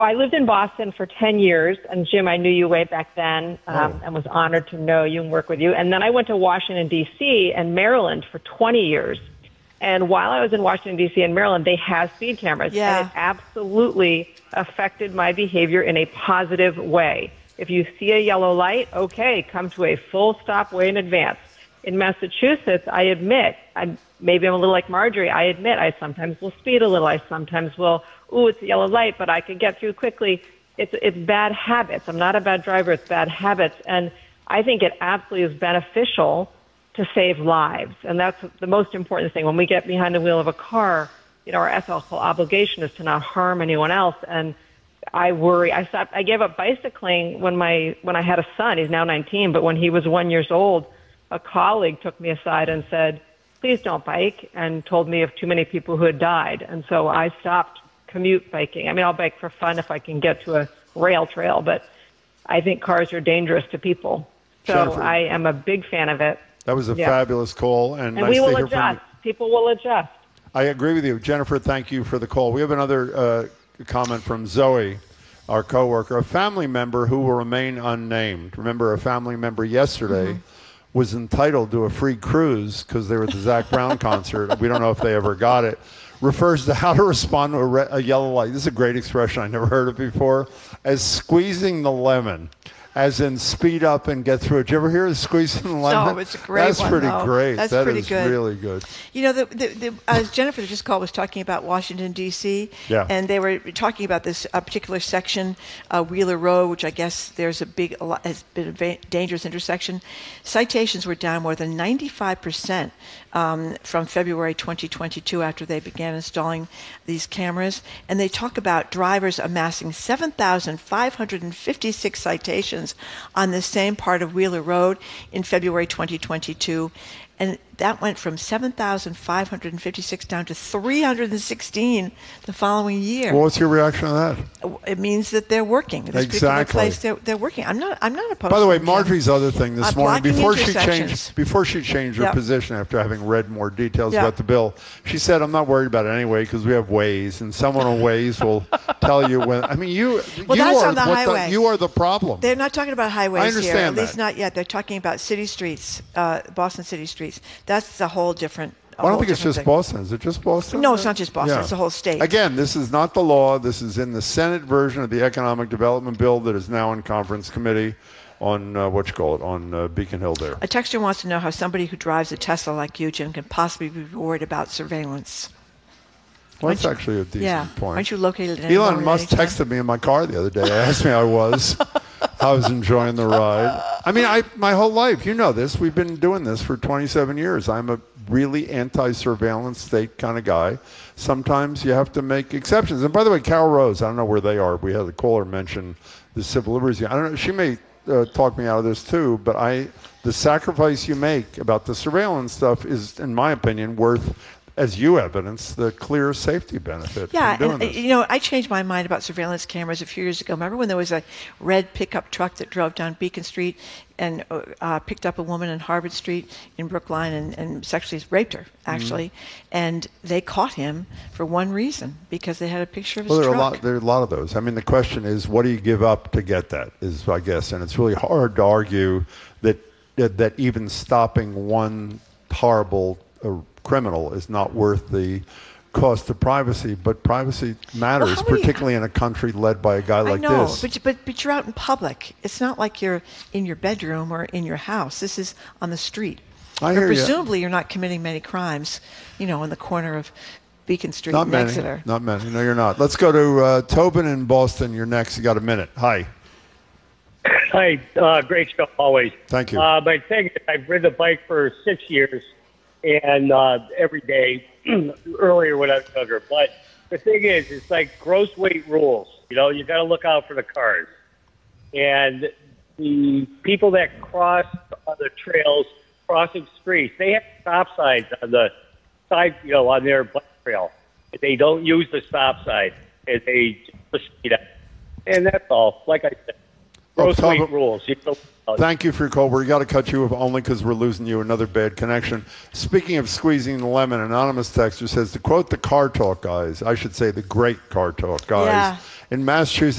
I lived in Boston for 10 years, and Jim, I knew you way back then, and was honored to know you and work with you. And then I went to Washington, D.C. and Maryland for 20 years. And while I was in Washington, D.C. and Maryland, they have speed cameras. Yeah. And it absolutely affected my behavior in a positive way. If you see a yellow light, okay, come to a full stop way in advance. In Massachusetts, I admit, maybe I'm a little like Marjorie, I admit I sometimes will speed a little. I sometimes will, it's a yellow light, but I could get through quickly. It's bad habits. I'm not a bad driver, it's bad habits. And I think it absolutely is beneficial to save lives. And that's the most important thing. When we get behind the wheel of a car, our ethical obligation is to not harm anyone else. And I worry. I gave up bicycling when I had a son. He's now 19, but when he was 1 year old, a colleague took me aside and said, please don't bike, and told me of too many people who had died. And so I stopped commute biking. I mean, I'll bike for fun if I can get to a rail trail, but I think cars are dangerous to people. So Jennifer, I am a big fan of it. That was a fabulous call. And nice we will to hear adjust. from you. People will adjust. I agree with you. Jennifer, thank you for the call. We have another comment from Zoe, our coworker, a family member who will remain unnamed. Remember, a family member yesterday was entitled to a free cruise because they were at the Zac Brown concert. We don't know if they ever got it. Refers to how to respond to a yellow light. This is a great expression. I never heard it before. As squeezing the lemon. As in speed up and get through it. Did you ever hear of squeezing the lemon? No, it's a great That's one, pretty though. great. That's That pretty is good. really good. As Jennifer just called, was talking about Washington, D.C., and they were talking about this particular section, Wheeler Road, which I guess there's has been a dangerous intersection. Citations were down more than 95% from February 2022 after they began installing these cameras. And they talk about drivers amassing 7,556 citations on the same part of Wheeler Road in February 2022. And that went from 7,556 down to 316 the following year. Well, what's your reaction to that? It means that they're working. This particular place, they're working. I'm not opposed. By the way, to Marjorie's other thing this morning, before she changed her Yep. position after having read more details about the bill, she said, "I'm not worried about it anyway because we have Waze, and someone on Waze will tell you when." I mean, that's on the highway. You are the problem. They're not talking about highways I understand here, at that. least not yet. They're talking about city streets, Boston city streets. That's a whole different. I don't think it's just Boston. Is it just Boston? No, it's not just Boston. Yeah. It's the whole state. Again, this is not the law. This is in the Senate version of the Economic Development Bill that is now in conference committee on Beacon Hill there. A texter wants to know how somebody who drives a Tesla like you, Jim, can possibly be worried about surveillance. Well, that's actually a decent point. Aren't you located in Elon Musk texted me in my car the other day. Asked me how I was. I was enjoying the ride. I mean, my whole life, you know this. We've been doing this for 27 years. I'm a really anti-surveillance state kind of guy. Sometimes you have to make exceptions. And by the way, Carol Rose, I don't know where they are. We had a caller mention the civil liberties. I don't know. She may talk me out of this too, but the sacrifice you make about the surveillance stuff is, in my opinion, worth, as you evidence, the clear safety benefit. Yeah, from doing and I changed my mind about surveillance cameras a few years ago. Remember when there was a red pickup truck that drove down Beacon Street and picked up a woman on Harvard Street in Brookline and sexually raped her, actually, and they caught him for one reason, because they had a picture of his truck. There are a lot of those. I mean, the question is, what do you give up to get that? Is, I guess, and it's really hard to argue that even stopping one horrible criminal is not worth the cost of privacy, but privacy matters, particularly in a country led by a guy like this. But you're out in public. It's not like you're in your bedroom or in your house. This is on the street. Presumably you're not committing many crimes, on the corner of Beacon Street and Exeter. Not many. No, you're not. Let's go to Tobin in Boston. You're next. You got a minute. Hi. Hi. Great show, always. Thank you. My thing is, I've ridden a bike for 6 years, and every day, earlier when I was younger. But the thing is, it's like gross weight rules. You got to look out for the cars. And the people that cross on the trails, crossing streets, they have stop signs on the side, on their bike trail. They don't use the stop sign, and they just speed up. And that's all. Like I said. Gross weight rules. Thank you for your call. We got to cut you off only because we're losing you. Another bad connection. Speaking of squeezing the lemon, anonymous texter says, to quote the Car Talk guys, I should say the great Car Talk guys, in Massachusetts,